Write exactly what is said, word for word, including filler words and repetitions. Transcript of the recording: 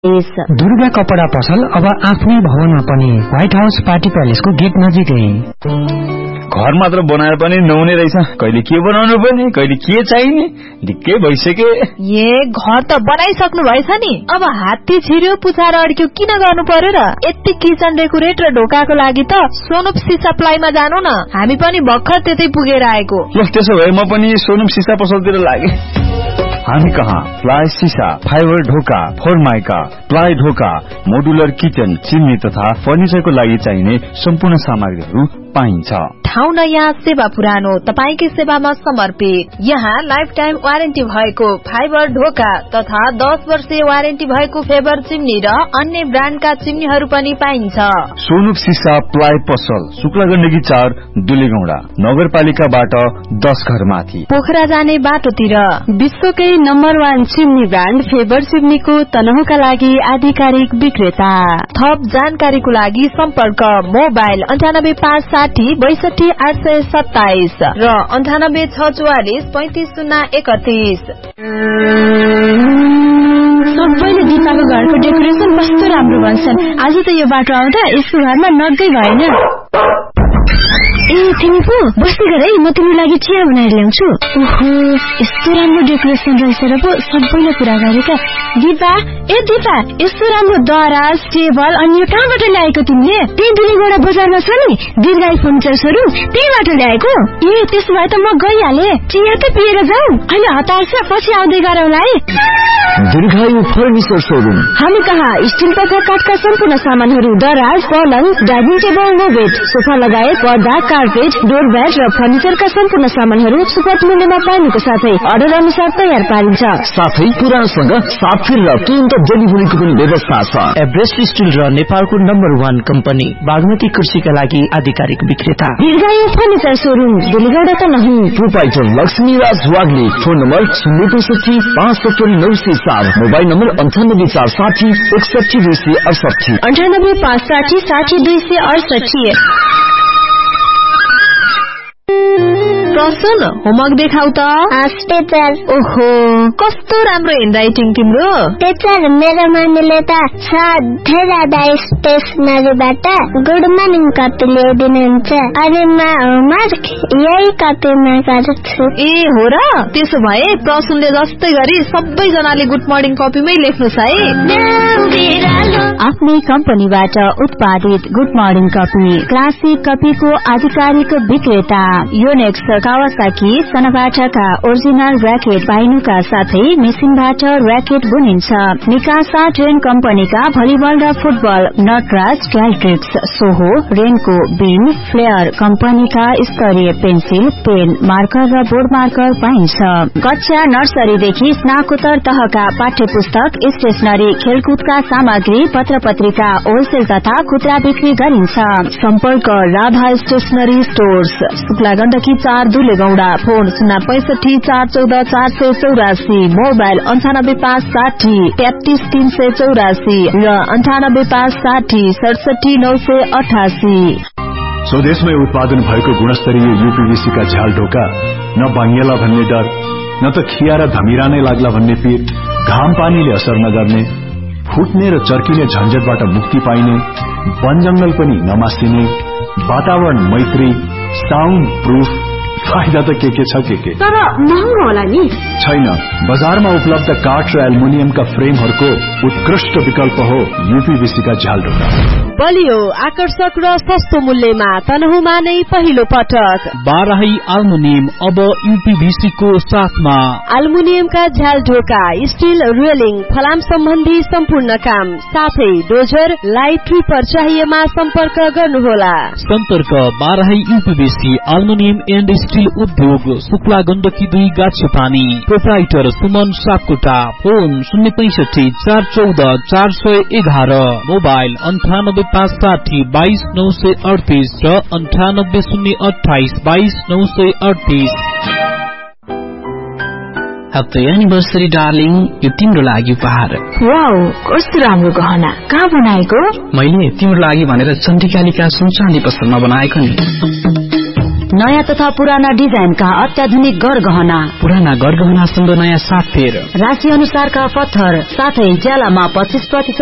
दुर्गा कपडा पसल अब आफ्नै भवनमा पनि व्हाइट हाउस पार्टी प्यालेसको गेट नजिकै। घर मात्र बनाएर पनि नहुने रहेछ, कहिले के बनाउनु पर्ने कहिले के चाहिने ढिक्कै भइसके। ए घर त बनाइसक्नु भएछ नि, अब हात्ती छिर्यो पुछार अड्क्यो किन गर्नु पर्यो र। यति किचन डेकोरेट र ढोकाको लागि त सोनुप सिसा प्लाईमा जानु न, हामी पनि भर्खर त्यतै पुगेर आएको। ल त्यसो भए म पनि सोनुप सिसा पसलतिर लागे। हामी कहाँ प्लाई सिसा, फाइबर ढोका, फोरमाइका, प्लाई ढोका, मोडुलर किचन, चिम्नी तथा फर्निचरको लागि चाहिने सम्पूर्ण सामग्रीहरू पाइन्छ। ठाउँ नयाँ सेवा पुरानो, तपाईकै सेवामा समर्पित। यहाँ लाइफ टाइम वारेन्टी भएको फाइबर ढोका तथा दस वर्षीय वारेन्टी भएको फेबर चिम्नी र अन्य ब्रान्डका चिम्नीहरू पनि पाइन्छ। सोनुप सिसा प्लाई पसल, शुक्ला गण्डकी चार, दुलीगौडा, नगरपालिकाबाट दस घर माथि, पोखरा जाने बाटोतिर। विश्वकै number one chimney brand favour चिम्नीको तनहुका लागि आधिकारिक विक्रेता। थप जानकारीको लागि सम्पर्क मोबाइल अन्ठानब्बे पाँच साठी बैसठी आठ सय सत्ताइस र अन्ठानब्बे छ चौवालिस पैंतिस शून्य एकतीस। सबैले दिपाको घरको डेकोरेसन कस्तो राम्रो भन्छन्। आज त यो बाटो आउँदा यसको घरमा नगै भएन। ए तिमी पो बस्दै गर है, म तिम्रो लागि चिया बनाएर ल्याउँछु। ओहो यस्तो राम्रो डेकोरेसन रहेछ र पो सबैले कुरा गरेका। दिपा ए दिपा यस्तो राम्रो दराज टेबल अनि यो कहाँबाट ल्याएको तिमीले? त्यही दुलीगौडा बजारमा छ नि दीर्घायु फर्निचर सोरुम, त्यहीबाट ल्याएको। ए त्यसो भए त म गइहाले, चिया त पिएर जाऊ, अहिले हतार छ पछि आउँदै गरौँला है। दीर्घायु फर्निचर सोरुम। हामी कहाँ स्टिल तथा काठका सम्पूर्ण सामानहरू, दराज, पलङ, डाइनिङ टेबल, नोबेट, सोफा लगायत पर्दा, कार्पेट, डोर ब्याट र फर्निचरका सम्पूर्ण सामानहरू सुपथ मूल्यमा पाइनुको साथै अर्डर अनुसार तयार पारिन्छ। साथै पुरानोसँग साफिर र तुरन्त डेलिभरीको पनि व्यवस्था छ। एभरेस्ट स्टिल र नेपालको नम्बर वान कम्पनी बागमती कृषिका लागि आधिकारिक विक्रेता। दीर्घायु फर्निचर सोरुम दुलीगौडा त नहीं। प्रोपाइटर लक्ष्मी राज वाग्ले। फोन नम्बर शून्य पैंसठी पाँच सत्तरी नौ सय चार, मोबाइल नम्बर अन्ठानब्बे चार साठी एकसठी दुई सय अडसठी, अन्ठानब्बे पाँच साठी साठी दुई सय अडसठी। प्रसन्न होमवर्क देखाउ त। टीचर। ओहो कस्तो राम्रो ह्यान्डराइटिङ तिम्रो। टीचर मेरो मम्मीले त सधैँ ज्यादा स्टेसनरीबाट गुड मर्निङ कपी ल्याइदिनुहुन्छ अनि म होमवर्क यही कपीमा गर्छु। ए हो र, त्यसो भए प्रसन्नले जस्तै गरी सबैजनाले गुड मर्निङ कपीमै लेख्नुहोस् है। आफ्नै कम्पनीबाट उत्पादित गुड मर्निङ कपी, क्लासिक कपीको आधिकारिक विक्रेता। योनेक्स, कावासाकी, सनाबाटाका ओरिजिनल र्याकेट पाइनुका साथै मेसिनबाट र्याकेट बुनिन्छ। निकासा ट्रेन कम्पनीका भलिबल र फुटबल, नटराज, क्याल्ट्रिक्स, सोहो, रेनको, बिन, फ्लेयर कम्पनीका स्तरीय पेन्सिल, पेन, मार्कर र बोर्ड मार्कर पाइन्छ। कक्षा नर्सरीदेखि स्नाकोत्तर तहका पाठ्य पुस्तक, स्टेशनरी, खेलकुदका सामग्री, पत्र पत्रिका होलसेल तथा खुद्रा बिक्री गरिन्छ। सम्पर्क राधा स्टेशनरी स्टोर्स, शुक्ला गण्डकी चार, दुलीगौडा। फोन शून्य पैंसठी चार चौध चार सय चौरासी, मोबाइल अन्ठानब्बे पाँच साठी तेत्तीस तीन सय चौरासी र अन्ठानब्बे पाँच साठी सडसठी नौ सय अठासी। स्वदेशमै उत्पादन भएको गुणस्तरीय यूपीवीसी का झ्याल ढोका न बाङ्गिएला भन्ने डर, न त खिया र धमिरा नै लाग्ला भन्ने पीर, घाम पानीले असर नगर्ने, फुट्ने र चर्किने झन्झटबाट मुक्ति पाइने, वन जंगल पनि नमासिने, वातावरण मैत्री, साउन्ड प्रूफ, फाइदा त के के छ के के, तर महँगो होला नि। छैन, बजारमा उपलब्ध काठ र एल्युमिनियमका फ्रेमहरूको उत्कृष्ट विकल्प हो यूपीवीसी का झ्याल ढोका। बलियो आकर्षक र सस्तो मूल्यमा तनहुमा नै पहिलो पटक बाराही एल्युमिनियम अब यूपीवीसी को साथमा। एल्युमिनियमका झ्याल ढोका, स्टिल रेलिङ, फलाम सम्बन्धी सम्पूर्ण काम, साथै डोजर, लाइट ट्रिपर चाहिएमा सम्पर्क गर्नुहोला। सम्पर्क Barahi UPVC aluminium and still उद्योग, शुक्ला गण्डकी दुई, गाछपानी। प्रोप्राइटर सुमन सापकोटा। फोन शून्य पैंसठी चार चौध चार सय एघार, मोबाइल अन्ठानब्बे पाँच साठी बाइस नौ सय अडतीस र अन्ठानब्बे शून्य अठाइस बाइस नौ सय अडतीस। ह्याप्पी एनिभर्सरी डार्लिङ, यो तिम्रो लागि उपहार। वाउ कस्तो राम्रो गहना, कहाँ बनाएको? मैले तिम्रो लागि भनेर चण्डिकालिका सुनचाँदी पसलमा बनाएको नि। नयाँ तथा पुराना डिजाइनका अत्याधुनिक गरगहना, पुराना गरगहना सँगै नयाँ साथ फेर, राशि अनुसारका पत्थर साथै ज्यालामा पच्चीस प्रतिशत